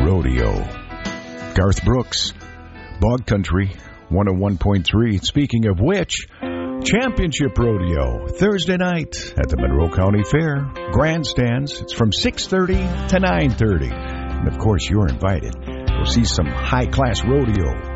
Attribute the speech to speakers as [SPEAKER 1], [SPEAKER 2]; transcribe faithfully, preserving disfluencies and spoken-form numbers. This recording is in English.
[SPEAKER 1] Rodeo. Garth Brooks, Bog Country, one oh one point three. Speaking of which, Championship Rodeo, Thursday night at the Monroe County Fair. Grandstands, it's from six thirty to nine thirty. And, of course, you're invited. We'll see some high-class rodeo